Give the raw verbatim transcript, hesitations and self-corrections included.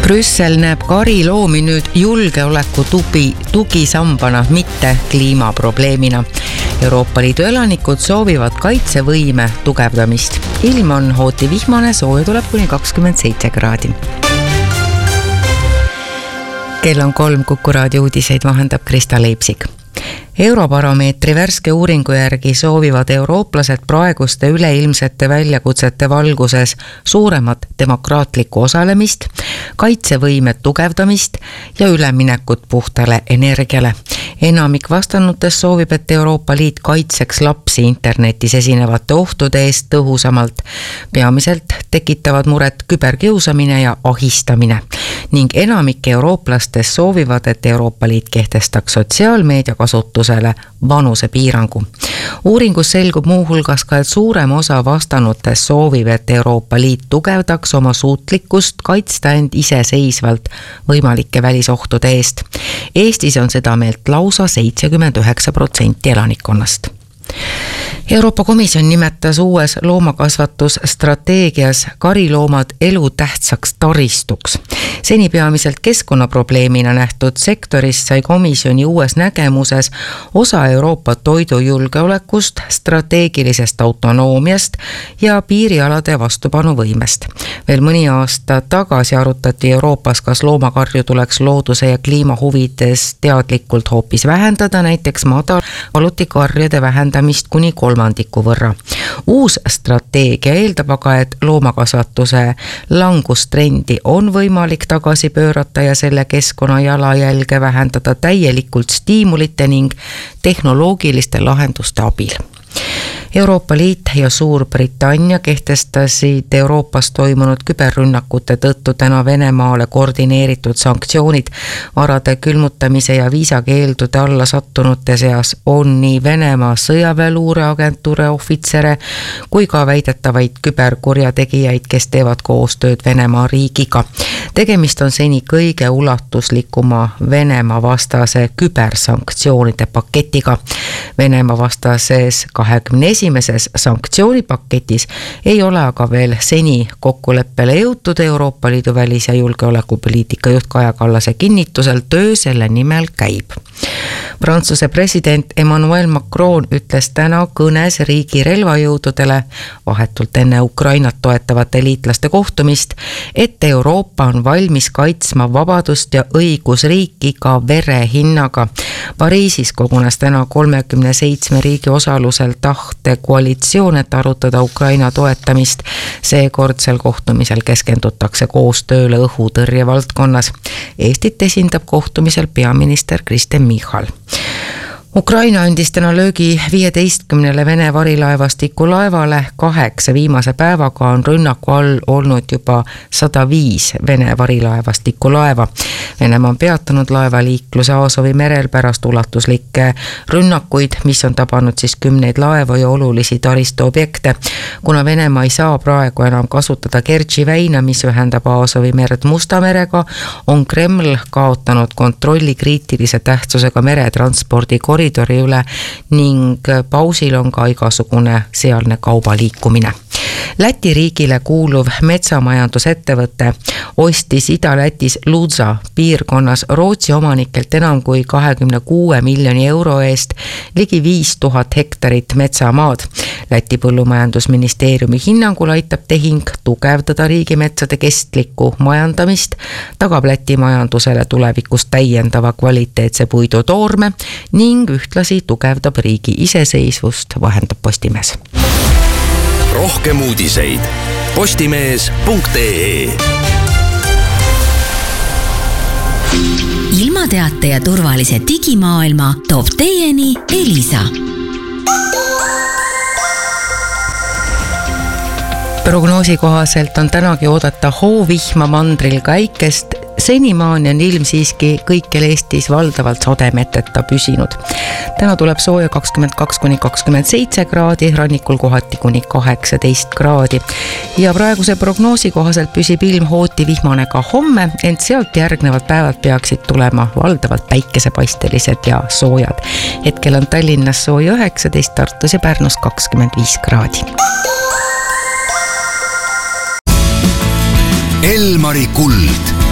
Brüssel näeb kariloomi nüüd julgeoleku tugi, tugisambana, mitte kliimaprobleemina. Euroopa Liidu elanikud soovivad kaitsevõime tugevdamist. Ilm on hooti vihmane, sooja tuleb kuni kakskümmend seitse kraadi. Kell on kolm, Kuku raadio uudiseid vahendab Krista Leipsik. Eurobaromeetri värske uuringu järgi soovivad eurooplased praeguste üleilmsete väljakutsete valguses suuremat demokraatlikku osalemist, kaitsevõime tugevdamist ja üleminekut puhtale energiale. Enamik vastanutes soovib, et Euroopa Liit kaitseks lapsi internetis esinevate ohtude eest tõhusamalt. Peamiselt tekitavad muret küberkiusamine ja ahistamine. Ning enamik eurooplastest soovivad, et Euroopa Liit kehtestaks sotsiaalmeedia kasutusele vanusepiirangu. Uuringus selgub muuhulgas ka, et suurem osa vastanutest soovib, et Euroopa Liit tugevdaks oma suutlikkust kaitsta end iseseisvalt võimalike välisohtude eest. Eestis on seda meelt lausa seitsekümmend üheksa protsenti elanikkonnast. Euroopa Komisjon nimetas uues loomakasvatusstrateegias kariloomad elutähtsaks taristuks. Seni peamiselt keskkonnaprobleemina nähtud sektorist sai komisjoni uues nägemuses osa Euroopa toidujulgeolekust, strateegilisest autonoomiast ja piirialade vastupanuvõimest. Veel mõni aasta tagasi arutati Euroopas, kas loomakarju tuleks looduse ja kliima huvides teadlikult hoopis vähendada, näiteks madalvalutikarjade vähendamist kuni kolmandiku võrra. Uus strateegia eeldab aga, et loomakasvatuse langustrendi on võimalik tagasi pöörata ja selle keskkonna jalajälge vähendada täielikult stiimulite ning tehnoloogiliste lahenduste abil. Euroopa Liit ja Suurbritannia kehtestasid Euroopas toimunud küberrünnakute tõttu täna Venemaale koordineeritud sanktsioonid. Varade külmutamise ja viisakeeldude alla sattunute seas on nii Venemaa sõjaväeluureagentuure ohvitsere kui ka väidetavaid küberkurjategijaid, kes teevad koostööd Venemaa riigiga. Tegemist on seni kõige ulatuslikuma Venemaa vastase kübersanktsioonide paketiga. Venemaa vastases kahekümne esimeses sanktsioonipaketis ei ole aga veel seni kokkuleppele jõutud. Euroopa Liidu välis- ja julgeolekupoliitika juht Kaja Kallase kinnitusel töö selle nimel käib. Prantsuse president Emmanuel Macron ütles täna kõnes riigi relvajõududele vahetult enne Ukrainat toetavate liitlaste kohtumist, et Euroopa on valmis kaitsma vabadust ja õigusriiki ka vere hinnaga. Pariisis kogunes täna kolmekümne seitsme riigi osalusel tahte koalitsioon, et arutada Ukraina toetamist. Seekordsel kohtumisel keskendutakse koostööle õhutõrje valdkonnas. Eestit esindab kohtumisel peaminister Kristen Michal. Ukraina andis täna löögi viieteistkümnele Vene varilaevastiku laevale. Kaheksa viimase päevaga on rünnaku all olnud juba sada viis Vene varilaevastiku laeva. Venemaa on peatanud laevaliikluse Aasovi merel pärast ulatuslikke rünnakuid, mis on tabanud siis kümneid laevu ja olulisi taristuobjekte. Kuna Venemaa ei saa praegu enam kasutada Kertši väina, mis ühendab Aasovi merd Musta merega, on Kreml kaotanud kontrolli kriitilise tähtsusega meretranspordi koridori üle ning pausil on ka igasugune sealne kaubaliikumine. Läti riigile kuuluv metsamajandusettevõte ostis Ida-Lätis Ludza piirkonnas Rootsi omanikelt enam kui kahekümne kuue miljoni euro eest ligi viis tuhat hektarit metsamaad. Läti põllumajandusministeeriumi hinnangul aitab tehing tugevdada riigimetsade kestlikku majandamist, tagab Läti majandusele tulevikus täiendava kvaliteetse puidutoorme ning ühtlasi tugevdab riigi iseseisvust, vahendab Postimees. Rohkem uudiseid postimees punkt ee. Ilmateate ja turvalise digimaailma toob teieni Elisa. Prognoosi kohaselt on tänagi oodata hoovihma mandril Käikest. Senimaani on ilm siiski kõikjal Eestis valdavalt sademeteta püsinud. Täna tuleb sooja kakskümmend kaks kuni kakskümmend seitse kraadi, rannikul kohati kuni kaheksateist kraadi. Ja praeguse prognoosi kohaselt püsib ilm hooti vihmane ka homme, ent sealt järgnevad päevad peaksid tulema valdavalt päikesepaistelised ja soojad. Hetkel on Tallinnas sooja üheksateist, Tartus ja Pärnus kakskümmend viis kraadi. Elmari kuld.